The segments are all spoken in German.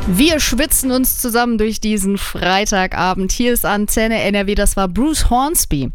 Wir schwitzen uns zusammen durch diesen Freitagabend. Hier ist Antenne NRW, das war Bruce Hornsby.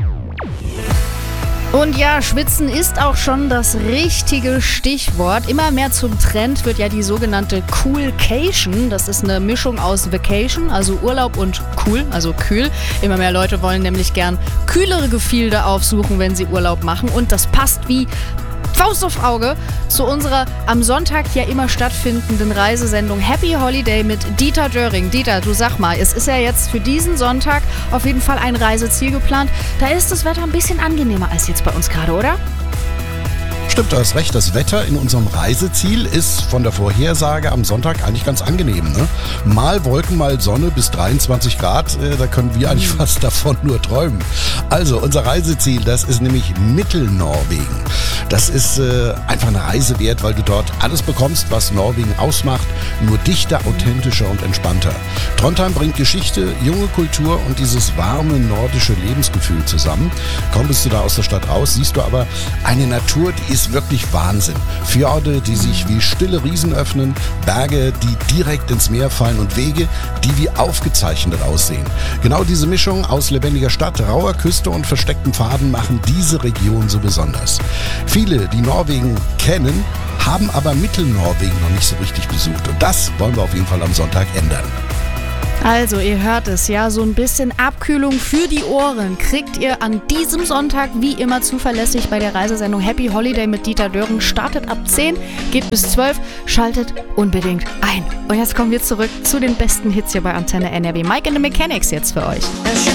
Und ja, schwitzen ist auch schon das richtige Stichwort. Immer mehr zum Trend wird ja die sogenannte Coolcation. Das ist eine Mischung aus Vacation, also Urlaub, und cool, also kühl. Immer mehr Leute wollen nämlich gern kühlere Gefilde aufsuchen, wenn sie Urlaub machen. Und das passt wie Faust auf Auge zu unserer am Sonntag ja immer stattfindenden Reisesendung Happy Holiday mit Dieter Döring. Dieter, du sag mal, es ist ja jetzt für diesen Sonntag auf jeden Fall ein Reiseziel geplant. Da ist das Wetter ein bisschen angenehmer als jetzt bei uns gerade, oder? Stimmt, du hast recht. Das Wetter in unserem Reiseziel ist von der Vorhersage am Sonntag eigentlich ganz angenehm. Ne? Mal Wolken, mal Sonne bis 23 Grad. Da können wir eigentlich fast davon nur träumen. Also unser Reiseziel, das ist nämlich Mittelnorwegen. Das ist einfach eine Reise wert, weil du dort alles bekommst, was Norwegen ausmacht. Nur dichter, authentischer und entspannter. Trondheim bringt Geschichte, junge Kultur und dieses warme nordische Lebensgefühl zusammen. Kaum bist du da aus der Stadt raus, siehst du aber eine Natur, die ist wirklich Wahnsinn. Fjorde, die sich wie stille Riesen öffnen, Berge, die direkt ins Meer fallen und Wege, die wie aufgezeichnet aussehen. Genau diese Mischung aus lebendiger Stadt, rauer Küste und versteckten Pfaden machen diese Region so besonders. Viele, die Norwegen kennen, haben aber Mittelnorwegen noch nicht so richtig besucht. Und das wollen wir auf jeden Fall am Sonntag ändern. Also, ihr hört es, ja, so ein bisschen Abkühlung für die Ohren kriegt ihr an diesem Sonntag wie immer zuverlässig bei der Reisesendung Happy Holiday mit Dieter Döring. Startet ab 10, geht bis 12, schaltet unbedingt ein. Und jetzt kommen wir zurück zu den besten Hits hier bei Antenne NRW. Mike and the Mechanics jetzt für euch.